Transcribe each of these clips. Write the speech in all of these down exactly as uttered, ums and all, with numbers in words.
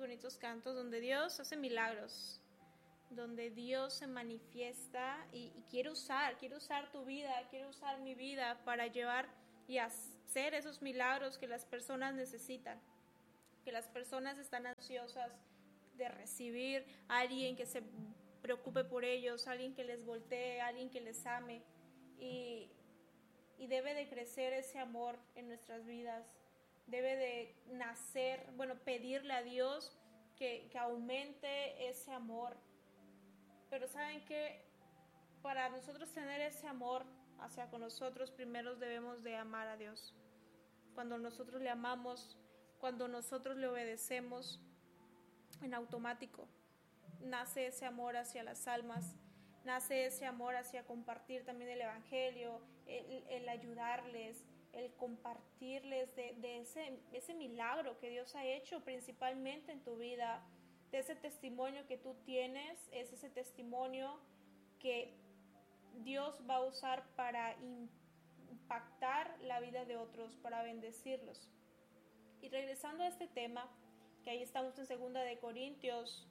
bonitos cantos donde Dios hace milagros, donde Dios se manifiesta y, y quiere usar, quiere usar tu vida, quiere usar mi vida para llevar y hacer esos milagros que las personas necesitan, que las personas están ansiosas de recibir a alguien que se preocupe por ellos, alguien que les voltee, alguien que les ame, y, y debe de crecer ese amor en nuestras vidas, debe de nacer, bueno, pedirle a Dios que, que aumente ese amor. Pero saben que para nosotros tener ese amor hacia con nosotros, primero debemos de amar a Dios. Cuando nosotros le amamos, cuando nosotros le obedecemos, en automático nace ese amor hacia las almas, nace ese amor hacia compartir también el evangelio, el, el ayudarles, el compartirles de, de ese, ese milagro que Dios ha hecho principalmente en tu vida, de ese testimonio que tú tienes, es ese testimonio que Dios va a usar para impactar la vida de otros, para bendecirlos. Y regresando a este tema, que ahí estamos en segunda de Corintios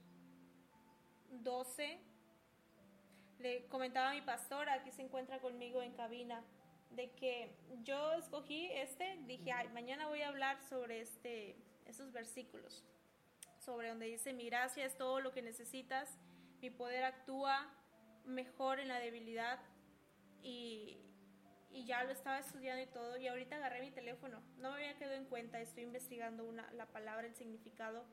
doce, le comentaba a mi pastora, que se encuentra conmigo en cabina, de que yo escogí este, dije, ay, mañana voy a hablar sobre este, estos versículos, sobre donde dice, mi gracia es todo lo que necesitas, mi poder actúa mejor en la debilidad, y, y ya lo estaba estudiando y todo, y ahorita agarré mi teléfono, no me había quedado en cuenta, estoy investigando una, la palabra, el significado,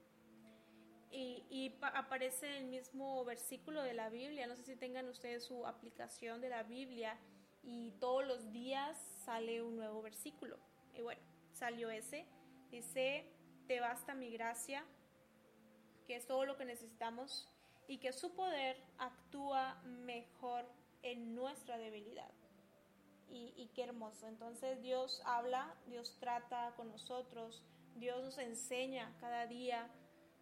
y, y pa- aparece el mismo versículo de la Biblia. No sé si tengan ustedes su aplicación de la Biblia, y todos los días sale un nuevo versículo, y bueno, salió ese, dice, te basta mi gracia, que es todo lo que necesitamos, y que su poder actúa mejor en nuestra debilidad. Y, y qué hermoso. Entonces Dios habla, Dios trata con nosotros, Dios nos enseña cada día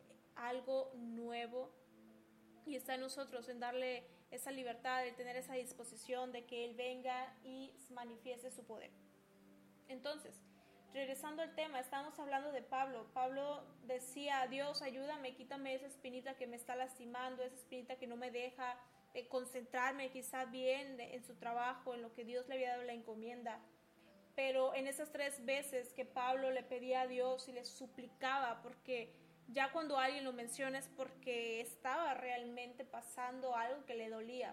algo nuevo, y está en nosotros en darle esa libertad, de tener esa disposición de que Él venga y manifieste su poder. Entonces, regresando al tema, estamos hablando de Pablo. Pablo decía, Dios, ayúdame, quítame esa espinita que me está lastimando, esa espinita que no me deja eh, concentrarme quizá bien en su trabajo, en lo que Dios le había dado la encomienda. Pero en esas tres veces que Pablo le pedía a Dios y le suplicaba, porque ya cuando alguien lo menciona es porque estaba realmente pasando algo que le dolía,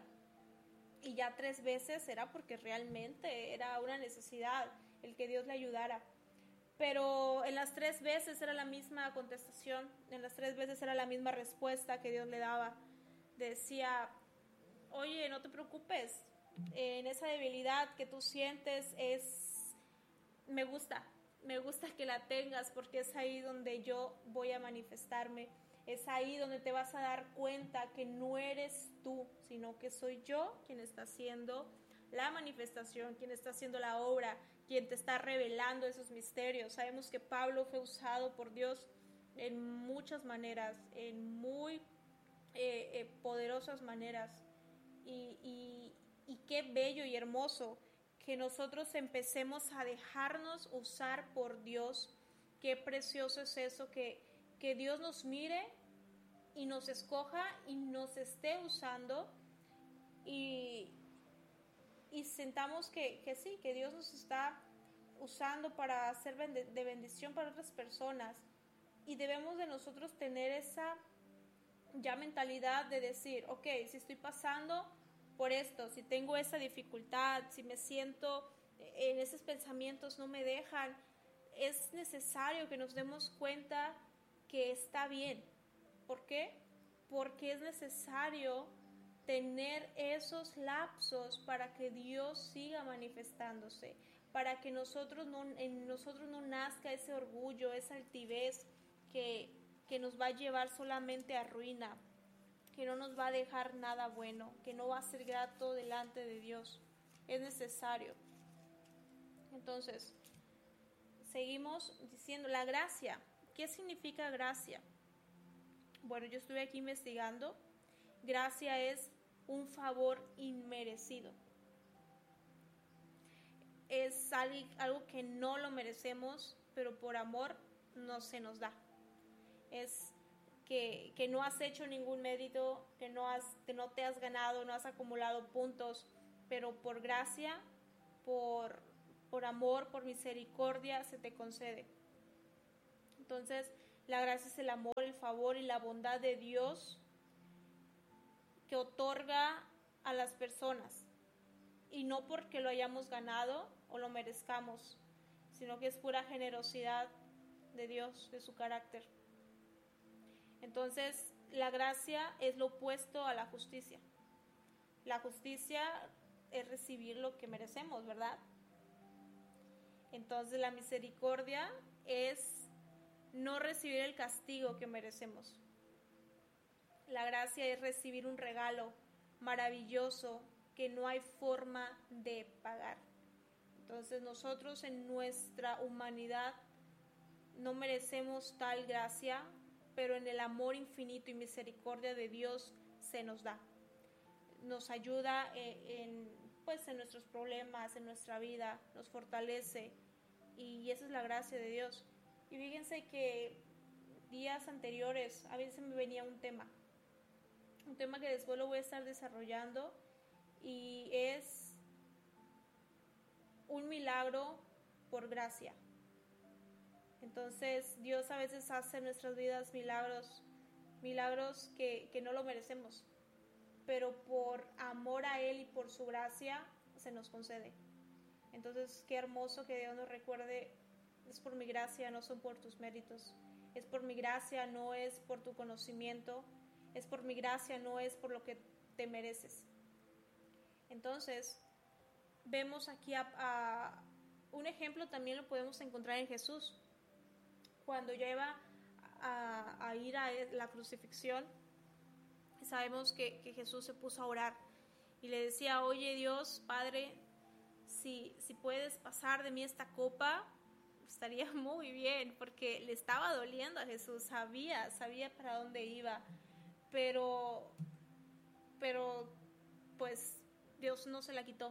y ya tres veces era porque realmente era una necesidad el que Dios le ayudara. Pero en las tres veces era la misma contestación, en las tres veces era la misma respuesta que Dios le daba. Decía, oye, no te preocupes, en esa debilidad que tú sientes es, me gusta, me gusta que la tengas, porque es ahí donde yo voy a manifestarme, es ahí donde te vas a dar cuenta que no eres tú, sino que soy yo quien está haciendo la manifestación, quien está haciendo la obra, quien te está revelando esos misterios. Sabemos que Pablo fue usado por Dios en muchas maneras, en muy eh, eh, poderosas maneras, y, y, y qué bello y hermoso que nosotros empecemos a dejarnos usar por Dios. Qué precioso es eso, que, que Dios nos mire y nos escoja y nos esté usando, y, y sentamos que, que sí, que Dios nos está usando para ser de bendición para otras personas, y debemos de nosotros tener esa ya mentalidad de decir, ok, si estoy pasando por esto, si tengo esa dificultad, si me siento en esos pensamientos no me dejan, es necesario que nos demos cuenta que está bien. ¿Por qué? Porque es necesario tener esos lapsos para que Dios siga manifestándose, para que nosotros no, en nosotros no nazca ese orgullo, esa altivez que, que nos va a llevar solamente a ruina, que no nos va a dejar nada bueno, que no va a ser grato delante de Dios. Es necesario. Entonces, seguimos diciendo la gracia. ¿Qué significa gracia? Bueno, yo estuve aquí investigando. Gracia es un favor inmerecido. Es algo que no lo merecemos, pero por amor no se nos da. Es que, que no has hecho ningún mérito, que no, has, que no te has ganado, no has acumulado puntos, pero por gracia, por, por amor, por misericordia, se te concede. Entonces, la gracia es el amor, el favor y la bondad de Dios que otorga a las personas, y no porque lo hayamos ganado o lo merezcamos, sino que es pura generosidad de Dios, de su carácter. Entonces, la gracia es lo opuesto a la justicia. La justicia es recibir lo que merecemos, ¿verdad? Entonces, la misericordia es no recibir el castigo que merecemos. La gracia es recibir un regalo maravilloso que no hay forma de pagar. Entonces, nosotros en nuestra humanidad no merecemos tal gracia, pero en el amor infinito y misericordia de Dios se nos da. Nos ayuda en, en, pues, en nuestros problemas, en nuestra vida, nos fortalece, y esa es la gracia de Dios. Y fíjense que días anteriores a veces me venía un tema, un tema que después lo voy a estar desarrollando, y es un milagro por gracia. Entonces, Dios a veces hace en nuestras vidas milagros, milagros que, que no lo merecemos, pero por amor a Él y por su gracia se nos concede. Entonces, qué hermoso que Dios nos recuerde: es por mi gracia, no son por tus méritos. Es por mi gracia, no es por tu conocimiento. Es por mi gracia, no es por lo que te mereces. Entonces, vemos aquí a, a un ejemplo, también lo podemos encontrar en Jesús. Cuando ya iba a, a ir a la crucifixión, sabemos que, que Jesús se puso a orar y le decía: oye Dios, Padre, si, si puedes pasar de mí esta copa, estaría muy bien, porque le estaba doliendo a Jesús, sabía, sabía para dónde iba, pero, pero pues Dios no se la quitó,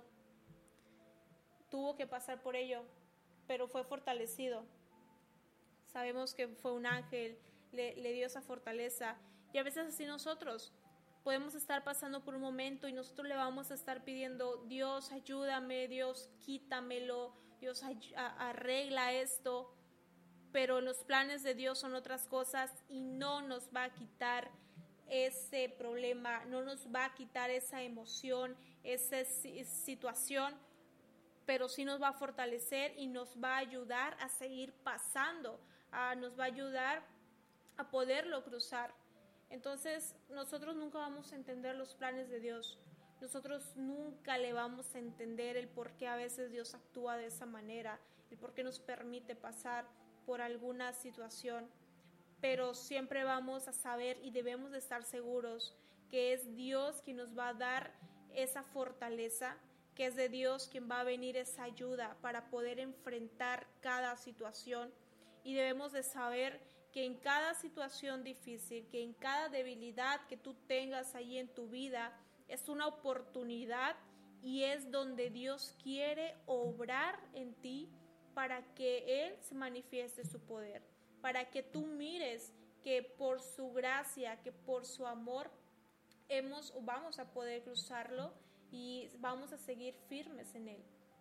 tuvo que pasar por ello, pero fue fortalecido. Sabemos que fue un ángel, le, le dio esa fortaleza, y a veces así nosotros podemos estar pasando por un momento y nosotros le vamos a estar pidiendo: Dios, ayúdame, Dios, quítamelo, Dios, arregla esto, pero los planes de Dios son otras cosas, y no nos va a quitar ese problema, no nos va a quitar esa emoción, esa situación, pero sí nos va a fortalecer y nos va a ayudar a seguir pasando, a, nos va a ayudar a poderlo cruzar. Entonces, nosotros nunca vamos a entender los planes de Dios. Nosotros nunca le vamos a entender el por qué a veces Dios actúa de esa manera, el por qué nos permite pasar por alguna situación. Pero siempre vamos a saber y debemos de estar seguros que es Dios quien nos va a dar esa fortaleza, que es de Dios quien va a venir esa ayuda para poder enfrentar cada situación. Y debemos de saber que en cada situación difícil, que en cada debilidad que tú tengas ahí en tu vida, es una oportunidad y es donde Dios quiere obrar en ti para que Él se manifieste su poder, para que tú mires que por su gracia, que por su amor, hemos o vamos a poder cruzarlo y vamos a seguir firmes en Él.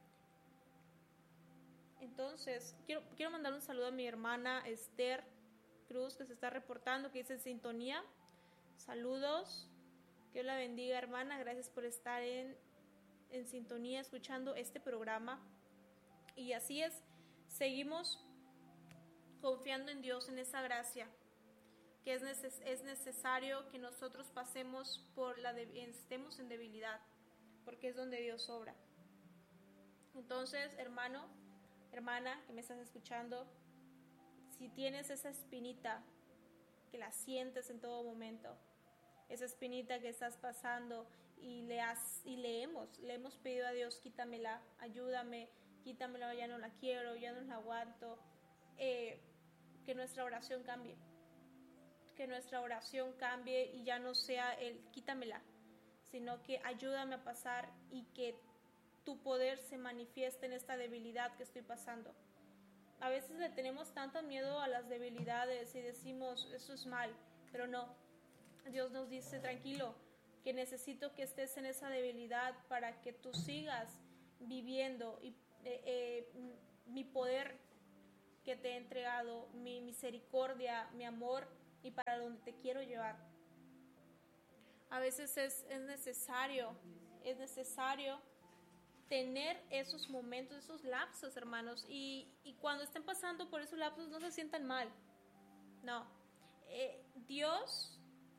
Entonces, quiero, quiero mandar un saludo a mi hermana Esther Cruz, que se está reportando, que dice: en sintonía. Saludos, Dios la bendiga, hermana, gracias por estar en, en sintonía escuchando este programa. Y así es, seguimos confiando en Dios, en esa gracia, que es, neces- es necesario que nosotros pasemos por la de- estemos en debilidad, porque es donde Dios obra. Entonces, hermano, hermana que me estás escuchando, si tienes esa espinita, que la sientes en todo momento, esa espinita que estás pasando y le, has, y le, hemos, le hemos pedido a Dios: quítamela, ayúdame, quítamela, ya no la quiero, ya no la aguanto, eh, que nuestra oración cambie, que nuestra oración cambie y ya no sea el quítamela, sino que ayúdame a pasar y que tu poder se manifieste en esta debilidad que estoy pasando. A veces le tenemos tanto miedo a las debilidades y decimos: eso es mal, Pero no, Dios nos dice, tranquilo, que necesito que estés en esa debilidad para que tú sigas viviendo y, eh, eh, mi poder que te he entregado, mi misericordia, mi amor y para donde te quiero llevar. A veces es, es necesario, es necesario tener esos momentos, esos lapsos, hermanos, y, y cuando estén pasando por esos lapsos no se sientan mal. No, eh, Dios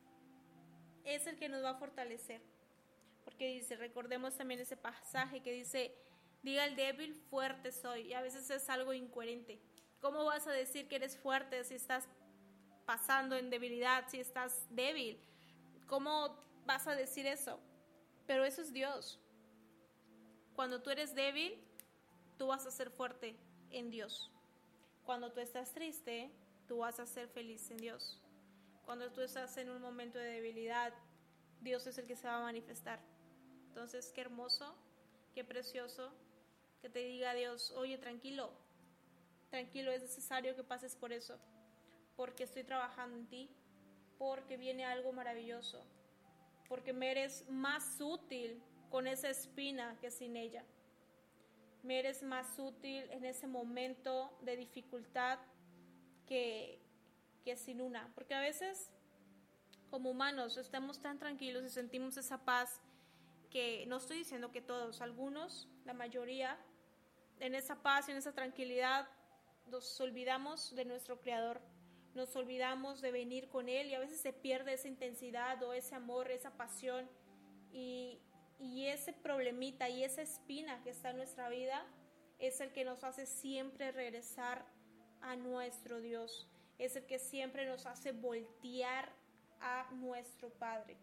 es el que nos va a fortalecer, porque dice, recordemos también ese pasaje que dice, diga el débil, fuerte soy, y a veces es algo incoherente. ¿Cómo vas a decir que eres fuerte si estás pasando en debilidad, si estás débil? ¿Cómo vas a decir eso? Pero eso es Dios. Cuando tú eres débil, tú vas a ser fuerte en Dios. Cuando tú estás triste, tú vas a ser feliz en Dios. Cuando tú estás en un momento de debilidad, Dios es el que se va a manifestar. Entonces, qué hermoso, qué precioso que te diga Dios, oye, tranquilo, tranquilo, es necesario que pases por eso, porque estoy trabajando en ti, porque viene algo maravilloso, porque me eres más útil con esa espina que sin ella. Me eres más útil en ese momento de dificultad que, que sin una. Porque a veces, como humanos, estamos tan tranquilos y sentimos esa paz que, no estoy diciendo que todos, algunos, la mayoría, en esa paz y en esa tranquilidad, nos olvidamos de nuestro Creador. Nos olvidamos de venir con Él y a veces se pierde esa intensidad o ese amor, esa pasión y, y ese problemita y esa espina que está en nuestra vida es el que nos hace siempre regresar a nuestro Dios, es el que siempre nos hace voltear a nuestro Padre.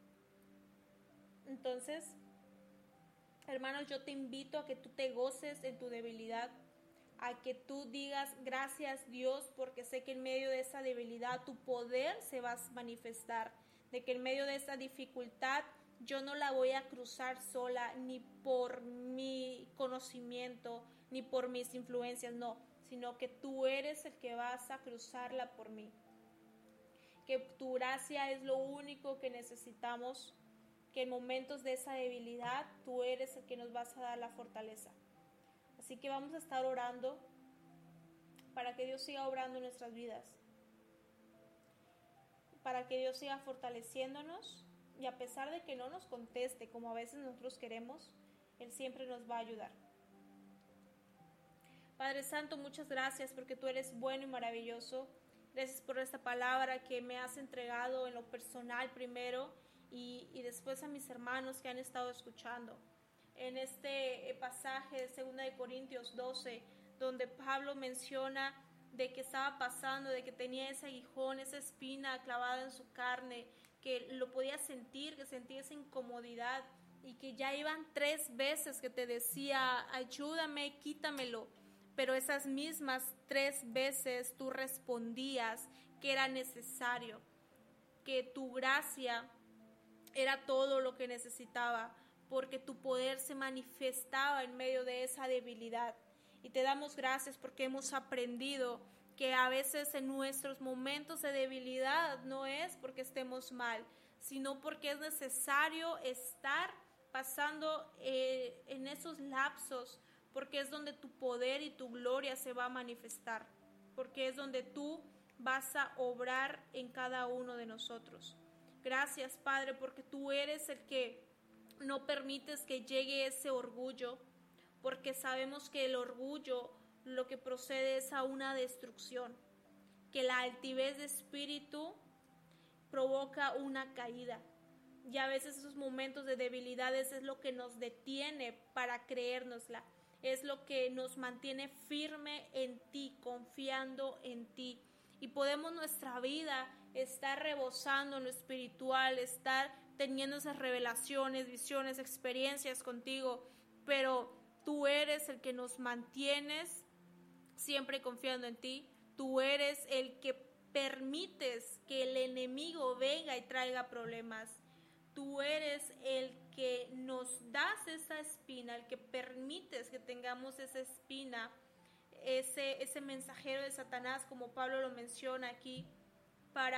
Entonces, hermanos, yo te invito a que tú te goces en tu debilidad, a que tú digas gracias Dios, porque sé que en medio de esa debilidad tu poder se va a manifestar, de que en medio de esa dificultad yo no la voy a cruzar sola, ni por mi conocimiento, ni por mis influencias, no, sino que tú eres el que vas a cruzarla por mí, que tu gracia es lo único que necesitamos, que en momentos de esa debilidad tú eres el que nos vas a dar la fortaleza. Así que vamos a estar orando para que Dios siga obrando en nuestras vidas, para que Dios siga fortaleciéndonos y a pesar de que no nos conteste como a veces nosotros queremos, Él siempre nos va a ayudar. Padre Santo, muchas gracias porque tú eres bueno y maravilloso. Gracias por esta palabra que me has entregado en lo personal primero y, y después a mis hermanos que han estado escuchando. En este pasaje de segunda de Corintios doce, donde Pablo menciona de que estaba pasando, de que tenía ese aguijón, esa espina clavada en su carne, que lo podía sentir, que sentía esa incomodidad y que ya iban tres veces que te decía, ayúdame, quítamelo, pero esas mismas tres veces tú respondías que era necesario, que tu gracia era todo lo que necesitaba, porque tu poder se manifestaba en medio de esa debilidad. Y te damos gracias porque hemos aprendido que a veces en nuestros momentos de debilidad no es porque estemos mal, sino porque es necesario estar pasando eh, en esos lapsos, porque es donde tu poder y tu gloria se va a manifestar, porque es donde tú vas a obrar en cada uno de nosotros. Gracias, Padre, porque tú eres el que no permites que llegue ese orgullo, porque sabemos que el orgullo lo que procede es a una destrucción, que la altivez de espíritu provoca una caída. Y a veces esos momentos de debilidades es lo que nos detiene para creérnosla, es lo que nos mantiene firme en ti, confiando en ti. Y podemos nuestra vida estar rebosando en lo espiritual, estar teniendo esas revelaciones, visiones, experiencias contigo, pero tú eres el que nos mantienes siempre confiando en ti. Tú eres el que permites que el enemigo venga y traiga problemas. Tú eres el que nos das esa espina, el que permites que tengamos esa espina, ese, ese mensajero de Satanás, como Pablo lo menciona aquí, para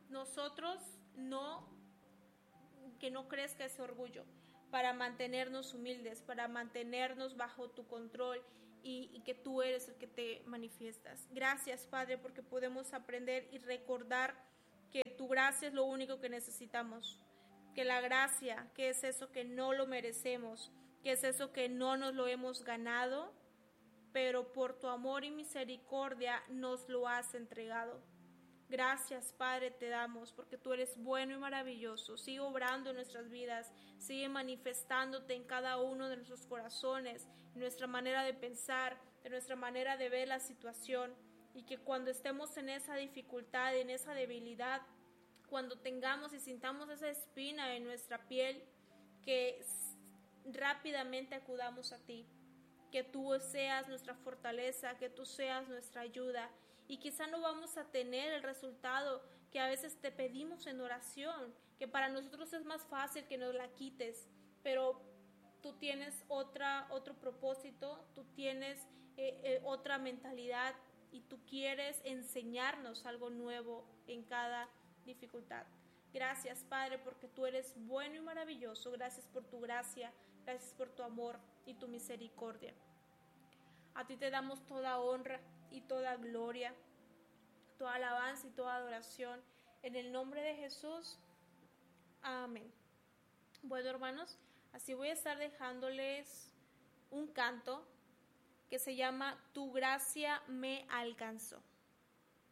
nosotros no, que no crezca ese orgullo, para mantenernos humildes, para mantenernos bajo tu control y, y que tú eres el que te manifiestas. Gracias, Padre, porque podemos aprender y recordar que tu gracia es lo único que necesitamos, que la gracia, que es eso que no lo merecemos, que es eso que no nos lo hemos ganado, pero por tu amor y misericordia nos lo has entregado. Gracias, Padre, te damos, porque tú eres bueno y maravilloso. Sigue obrando en nuestras vidas, sigue manifestándote en cada uno de nuestros corazones, en nuestra manera de pensar, en nuestra manera de ver la situación, y que cuando estemos en esa dificultad, en esa debilidad, cuando tengamos y sintamos esa espina en nuestra piel, que rápidamente acudamos a ti, que tú seas nuestra fortaleza, que tú seas nuestra ayuda. Y quizá no vamos a tener el resultado que a veces te pedimos en oración, que para nosotros es más fácil que nos la quites, pero tú tienes otra, otro propósito, tú tienes eh, eh, otra mentalidad, y tú quieres enseñarnos algo nuevo en cada dificultad. Gracias, Padre, porque tú eres bueno y maravilloso. Gracias por tu gracia, gracias por tu amor y tu misericordia. A ti te damos toda honra y toda gloria, toda alabanza y toda adoración. En el nombre de Jesús, amén. Bueno, hermanos, así voy a estar dejándoles un canto que se llama Tu gracia me alcanzó.